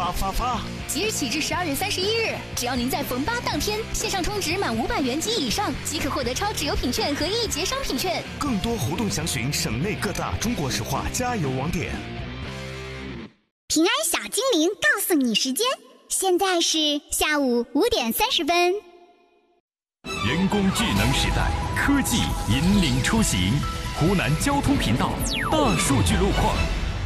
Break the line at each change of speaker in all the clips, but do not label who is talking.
发！
即日起至12月31日，只要您在逢8当天线上充值满500元及以上，即可获得超值优品券和1节商品券。
更多活动详询省内各大中国石化加油网点。
平安小精灵告诉你时间，现在是下午5点30分。
人工智能时代，科技引领出行。湖南交通频道大数据路况。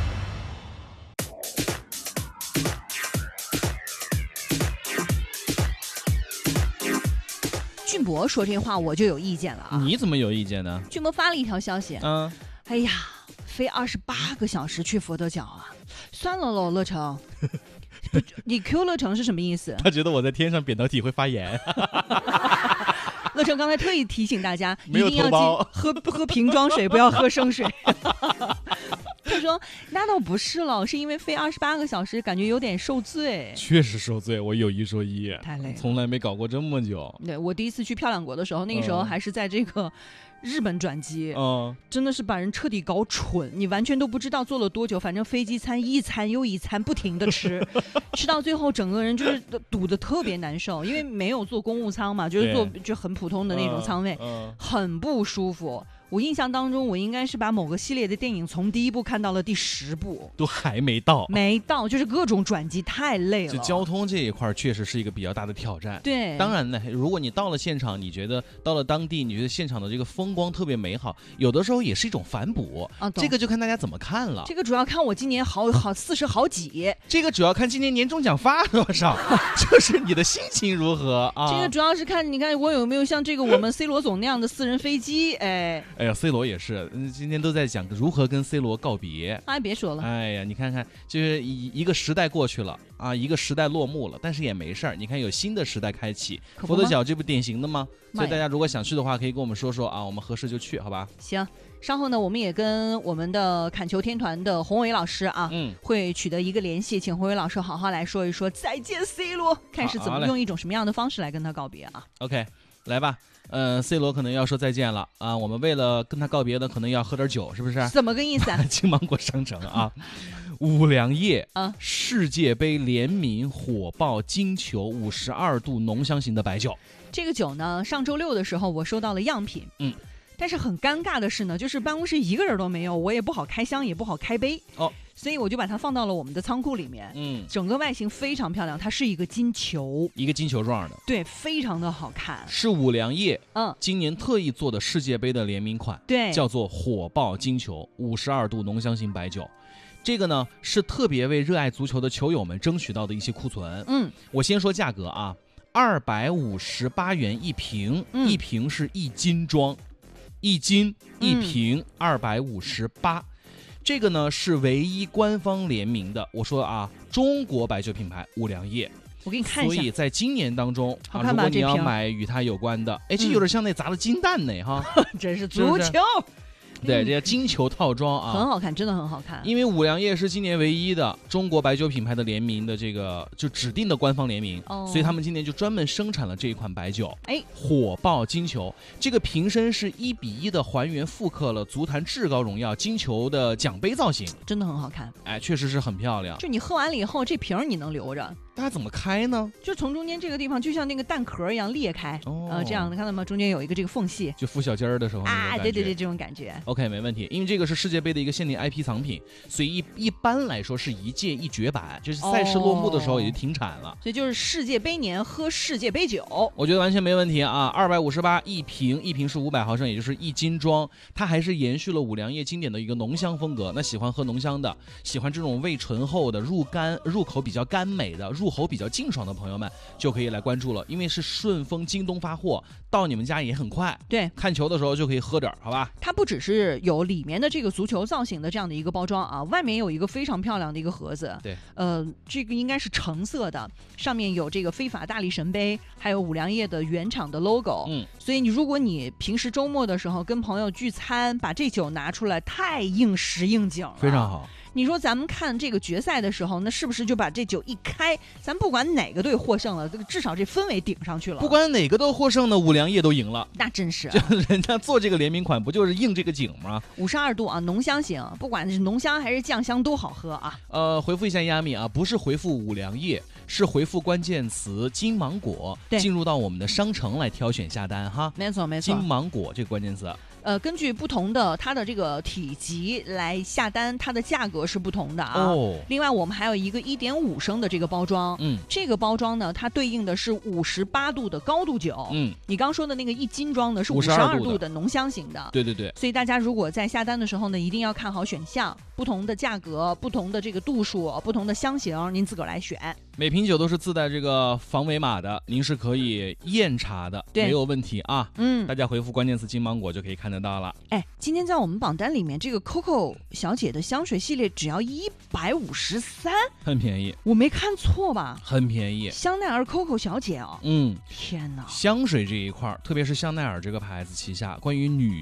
俊博说这话我就有意见了啊！
你怎么有意见呢？
俊博发了一条消息，哎呀，飞28个小时去佛得角啊！算了喽，乐成，你 Q 乐成是什么意思？
他觉得我在天上扁桃体会发炎。
乐成刚才特意提醒大家，
一
定要喝瓶装水，不要喝生水。他说那倒不是了，是因为飞28个小时感觉有点受罪。
确实受罪，我有一说一，
太累了，
从来没搞过这么久。
对，我第一次去漂亮国的时候，那个时候还是在这个日本转机，真的是把人彻底搞蠢，你完全都不知道坐了多久，反正飞机餐一餐又一餐不停的吃，吃到最后整个人就是堵得特别难受，因为没有坐公务舱嘛，就是坐就很普通的那种舱位，很不舒服。我印象当中，我应该是把某个系列的电影从第1部看到了第10部，
都还没到，
就是各种转机太累了。
就交通这一块确实是一个比较大的挑战。
对，
当然呢，如果你到了现场，你觉得到了当地，你觉得现场的这个风光特别美好，有的时候也是一种反哺啊。这个就看大家怎么看了。
这个主要看我今年好40好几，
这个主要看今年年终奖发多少，就是你的心情如何啊。
这个主要是看你看我有没有像这个我们 C 罗总那样的私人飞机，哎
呀 ，C 罗也是，今天都在讲如何跟 C 罗告别。
哎，别说了，
哎呀，你看看，就是一个时代过去了啊，一个时代落幕了，但是也没事儿，你看有新的时代开启。佛得角这不典型的吗？所以大家如果想去的话，可以跟我们说说啊，我们合适就去，好吧？
行，稍后呢，我们也跟我们的砍球天团的宏伟老师啊，会取得一个联系，请宏伟老师好好来说一说再见 C 罗，看是怎么用一种什么样的方式来跟他告别啊。
OK， 来吧。C 罗可能要说再见了啊！我们为了跟他告别呢，可能要喝点酒，是不是？
怎么个意思啊？
青芒果商城啊，五粮液啊，世界杯联名火爆金球52度浓香型的白酒。
这个酒呢，上周6的时候我收到了样品，但是很尴尬的是呢，就是办公室一个人都没有，我也不好开箱，也不好开杯所以我就把它放到了我们的仓库里面。整个外形非常漂亮，它是一个金球，
一个金球状的，
对，非常的好看。
是五粮液今年特意做的世界杯的联名款，
对，
叫做火爆金球52度浓香型白酒。这个呢是特别为热爱足球的球友们争取到的一些库存。我先说价格啊，258元一瓶，一瓶是1斤装，1斤一瓶258。这个呢是唯一官方联名的，我说啊，中国白酒品牌五粮液。
我给你看一下，
所以在今年当中
好看吧？
如果你要买与它有关的，这有点像那砸了金蛋呢哈，
真是足球。
对，这些金球套装啊，
很好看，真的很好看。
因为五粮液是今年唯一的中国白酒品牌的联名的这个就指定的官方联名，所以他们今年就专门生产了这一款白酒。火爆金球，这个瓶身是1:1的还原复刻了足坛至高荣耀金球的奖杯造型，
真的很好看。
确实是很漂亮。
就你喝完了以后，这瓶你能留着。
大家怎么开呢？
就从中间这个地方，就像那个蛋壳一样裂开，这样的看到吗？中间有一个这个缝隙，
就敷小鸡儿的时候啊，
对，这种感觉。
OK， 没问题，因为这个是世界杯的一个限定 IP 藏品，所以一般来说是一届一绝版，就是赛事落幕的时候也就停产了。
所以就是世界杯年喝世界杯酒，
我觉得完全没问题啊！258一瓶，一瓶是500毫升，也就是1斤装，它还是延续了五粮液经典的一个浓香风格。那喜欢喝浓香的，喜欢这种味醇厚的、入口比较甘美的、入喉比较劲爽的朋友们，就可以来关注了，因为是顺丰、京东发货，到你们家也很快。
对，
看球的时候就可以喝点，好吧？
它不只是有里面的这个足球造型的这样的一个包装啊，外面有一个非常漂亮的一个盒子。
对，
这个应该是橙色的，上面有这个非法大力神杯，还有五粮液的原厂的 logo。所以如果你平时周末的时候跟朋友聚餐，把这酒拿出来，太应时应景了，
非常好。
你说咱们看这个决赛的时候，那是不是就把这酒一开，咱不管哪个队获胜了，至少这氛围顶上去了。
不管哪个都获胜的，五粮液都赢了。
那真是，
人家做这个联名款不就是应这个景吗
？52度啊，浓香型，不管是浓香还是酱香都好喝啊。
回复一下亚米啊，不是回复五粮液，是回复关键词金芒果，进入到我们的商城来挑选下单哈。
没错没错，
金芒果这个关键词。
根据不同的它的这个体积来下单，它的价格是不同的啊。另外我们还有一个1.5升的这个包装，这个包装呢，它对应的是58度的高度酒。你刚说的那个1斤装的是52度的浓香型的。
对对对。
所以大家如果在下单的时候呢，一定要看好选项，不同的价格、不同的这个度数、不同的香型，您自个儿来选。
每瓶酒都是自带这个防伪码的，您是可以验查的，没有问题啊。大家回复关键词金芒果就可以看得到了。
哎，今天在我们榜单里面，这个 Coco 小姐的香水系列只要153，
很便宜，
我没看错吧？
很便宜，
香奈儿 Coco 小姐哦，天哪！
香水这一块，特别是香奈儿这个牌子旗下关于女